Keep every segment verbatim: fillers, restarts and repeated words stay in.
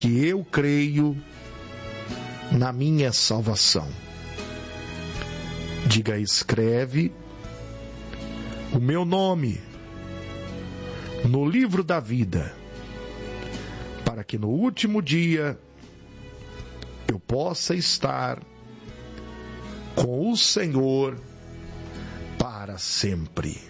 que eu creio na minha salvação. Diga: escreve o meu nome no livro da vida, para que no último dia eu possa estar com o Senhor para sempre.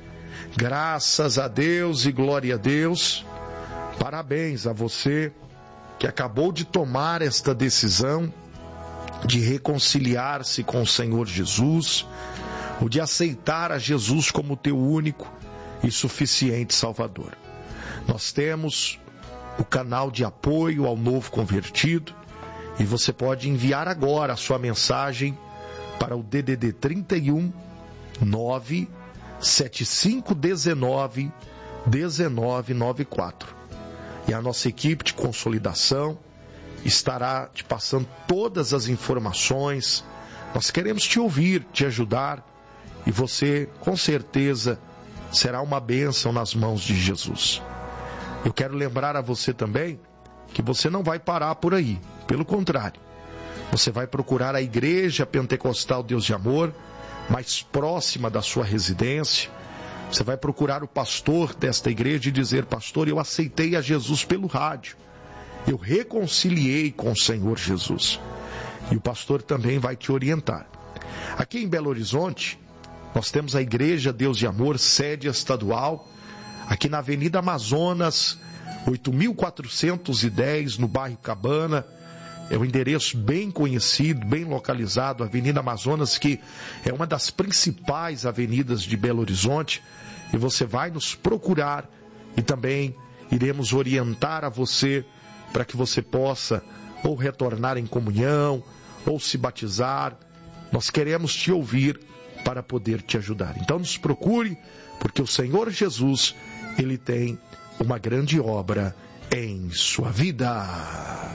Graças a Deus e glória a Deus. Parabéns a você que acabou de tomar esta decisão de reconciliar-se com o Senhor Jesus, ou de aceitar a Jesus como teu único e suficiente Salvador. Nós temos o canal de apoio ao novo convertido, e você pode enviar agora a sua mensagem para o D D D trinta e um, nove sete cinco um nove, um nove nove quatro. E a nossa equipe de consolidação estará te passando todas as informações. Nós queremos te ouvir, te ajudar, e você, com certeza, será uma bênção nas mãos de Jesus. Eu quero lembrar a você também que você não vai parar por aí. Pelo contrário, você vai procurar a Igreja Pentecostal Deus de Amor mais próxima da sua residência. Você vai procurar o pastor desta igreja e dizer: pastor, eu aceitei a Jesus pelo rádio, eu reconciliei com o Senhor Jesus. E o pastor também vai te orientar. Aqui em Belo Horizonte, nós temos a Igreja Deus de Amor, sede estadual, aqui na Avenida Amazonas, oito mil quatrocentos e dez, no bairro Cabana. É um endereço bem conhecido, bem localizado, Avenida Amazonas, que é uma das principais avenidas de Belo Horizonte. E você vai nos procurar e também iremos orientar a você para que você possa ou retornar em comunhão, ou se batizar. Nós queremos te ouvir para poder te ajudar. Então nos procure, porque o Senhor Jesus, Ele tem uma grande obra em sua vida.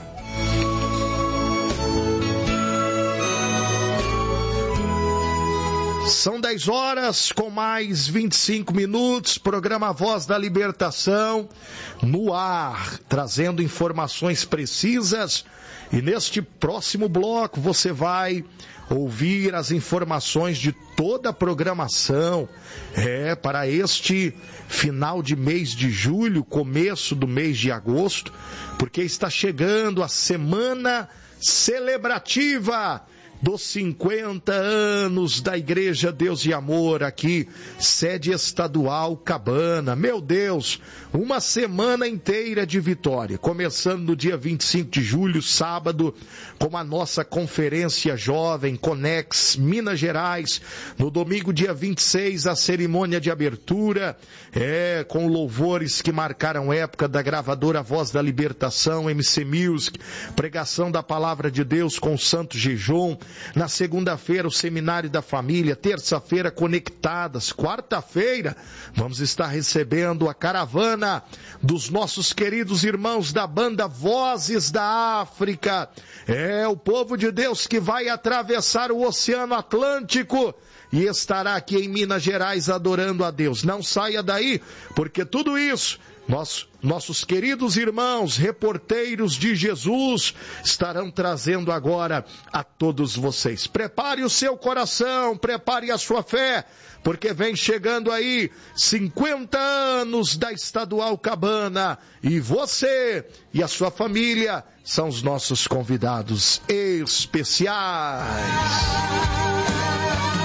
São dez horas com mais vinte e cinco minutos, programa Voz da Libertação no ar, trazendo informações precisas. E neste próximo bloco você vai ouvir as informações de toda a programação é, para este final de mês de julho, começo do mês de agosto, porque está chegando a semana celebrativa dos cinquenta anos da Igreja Deus de Amor, aqui, sede estadual Cabana. Meu Deus, uma semana inteira de vitória, começando no dia vinte e cinco de julho, sábado, com a nossa conferência jovem, Conex, Minas Gerais. No domingo, dia vinte e seis, a cerimônia de abertura, é, com louvores que marcaram época da gravadora Voz da Libertação, M C Music, pregação da Palavra de Deus com o Santo Jejum. Na segunda-feira, o Seminário da Família. Terça-feira, Conectadas. Quarta-feira, vamos estar recebendo a caravana dos nossos queridos irmãos da banda Vozes da África. É o povo de Deus que vai atravessar o Oceano Atlântico e estará aqui em Minas Gerais adorando a Deus. Não saia daí, porque tudo isso Nós, nossos queridos irmãos, reporteiros de Jesus, estarão trazendo agora a todos vocês. Prepare o seu coração, prepare a sua fé, porque vem chegando aí cinquenta anos da Estadual Cabana, e você e a sua família são os nossos convidados especiais.